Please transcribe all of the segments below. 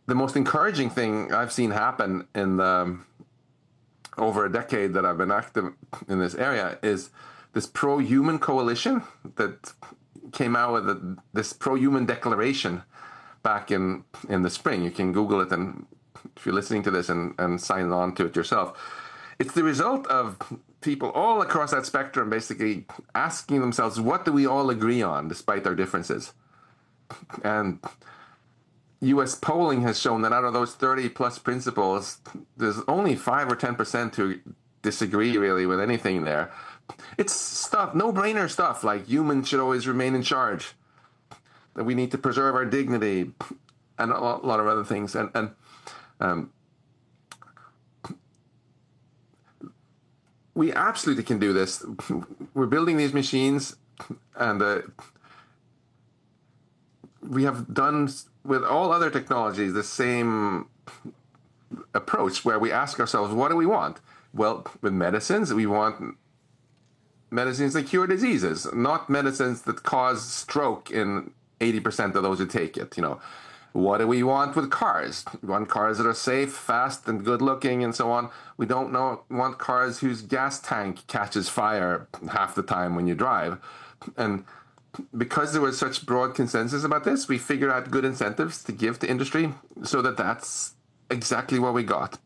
the most encouraging thing I've seen happen in the over a decade that I've been active in this area is this pro-human coalition that came out with this pro-human declaration back in the spring. You can Google it, and if you're listening to this and sign on to it yourself. It's the result of people all across that spectrum basically asking themselves, what do we all agree on despite our differences? And U.S. polling has shown that out of those 30 plus principles, there's only 5 or 10% who disagree really with anything there. It's stuff, no-brainer stuff, like humans should always remain in charge, that we need to preserve our dignity, and a lot of other things. And we absolutely can do this. We're building these machines, and we have done with all other technologies the same approach, where we ask ourselves, what do we want? Well, with medicines, we want medicines that cure diseases, not medicines that cause stroke in 80% of those who take it. What do we want with cars? We want cars that are safe, fast, and good looking, and so on. We don't want cars whose gas tank catches fire half the time when you drive. And because there was such broad consensus about this, we figured out good incentives to give to industry so that's exactly what we got.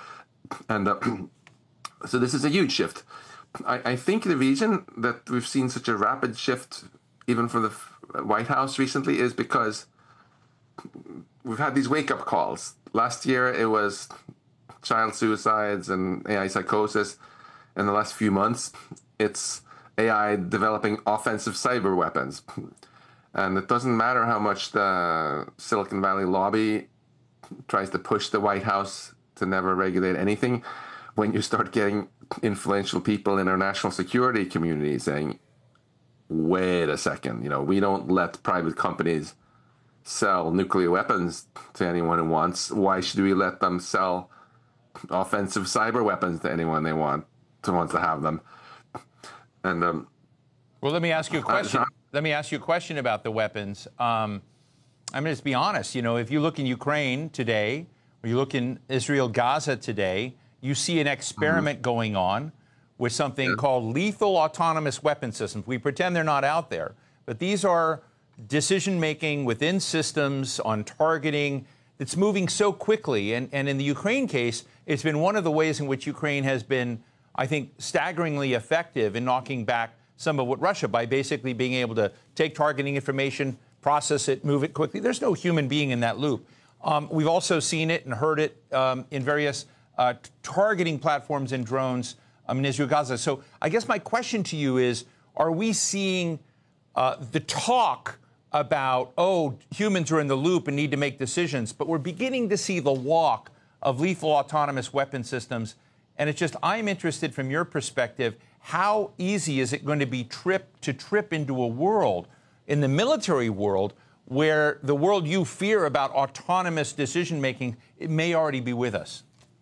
And so this is a huge shift. I think the reason that we've seen such a rapid shift, even from the White House recently, is because we've had these wake-up calls. Last year, it was child suicides and AI psychosis. In the last few months, it's AI developing offensive cyber weapons. And it doesn't matter how much the Silicon Valley lobby tries to push the White House to never regulate anything. When you start getting influential people in our national security community saying, wait a second, we don't let private companies sell nuclear weapons to anyone who wants. Why should we let them sell offensive cyber weapons to anyone they want to have them? And well, let me ask you a question. Let me ask you a question about the weapons. Let's be honest. If you look in Ukraine today, or you look in Israel, Gaza today, you see an experiment going on with something called lethal autonomous weapon systems. We pretend they're not out there, but these are decision-making within systems on targeting that's moving so quickly. And in the Ukraine case, it's been one of the ways in which Ukraine has been, I think, staggeringly effective in knocking back some of what Russia, by basically being able to take targeting information, process it, move it quickly. There's no human being in that loop. We've also seen it and heard it in various targeting platforms and drones in Israel, Gaza. So I guess my question to you is, are we seeing the talk about, humans are in the loop and need to make decisions, but we're beginning to see the walk of lethal autonomous weapon systems? And it's just, I'm interested from your perspective, how easy is it going to be to trip into a world, in the military world, where the world you fear about autonomous decision-making, it may already be with us?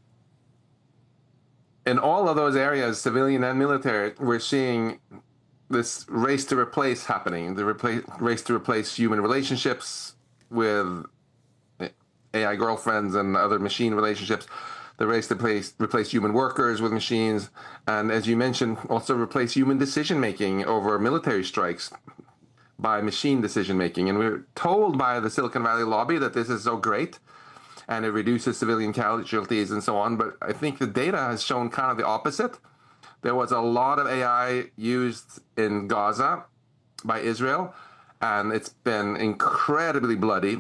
In all of those areas, civilian and military, we're seeing this race to replace happening, the race to replace human relationships with AI girlfriends and other machine relationships, the race to replace human workers with machines, and as you mentioned, also replace human decision-making over military strikes by machine decision-making. And we're told by the Silicon Valley lobby that this is so great, and it reduces civilian casualties and so on, but I think the data has shown kind of the opposite. There was a lot of AI used in Gaza by Israel, and it's been incredibly bloody.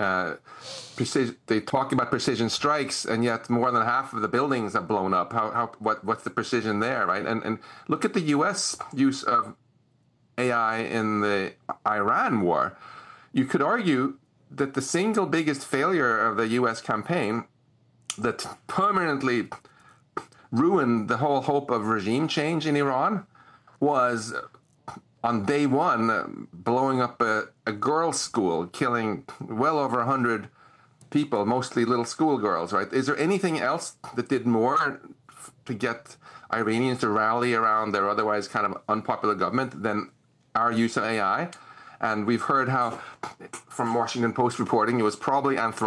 They talk about precision strikes, and yet more than half of the buildings have blown up. What's the precision there, right? And look at the U.S. use of AI in the Iran war. You could argue that the single biggest failure of the U.S. campaign that permanently ruined the whole hope of regime change in Iran was on day one blowing up a girls' school, killing well over 100 people, mostly little schoolgirls, right? Is there anything else that did more to get Iranians to rally around their otherwise kind of unpopular government than our use of AI? And we've heard how, from Washington Post reporting, it was probably Anthropic